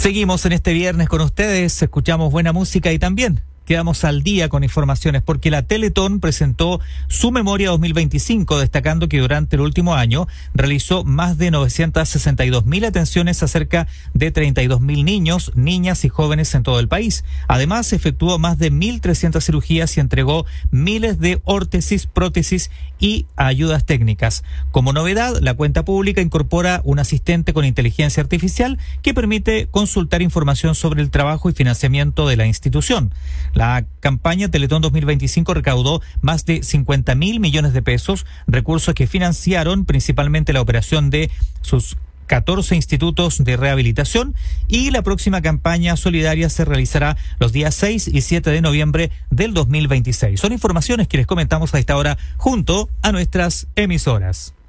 Seguimos en este viernes con ustedes, escuchamos buena música y también quedamos al día con informaciones porque la Teletón presentó su memoria 2025, destacando que durante el último año realizó más de 962.000 atenciones a cerca de 32.000 niños, niñas y jóvenes en todo el país. Además, efectuó más de 1.300 cirugías y entregó miles de órtesis, prótesis y ayudas técnicas. Como novedad, la cuenta pública incorpora un asistente con inteligencia artificial que permite consultar información sobre el trabajo y financiamiento de la institución. La campaña Teletón 2025 recaudó más de 50.000 millones de pesos, recursos que financiaron principalmente la operación de sus 14 institutos de rehabilitación, y la próxima campaña solidaria se realizará los días 6 y 7 de noviembre del 2026. Son informaciones que les comentamos a esta hora junto a nuestras emisoras.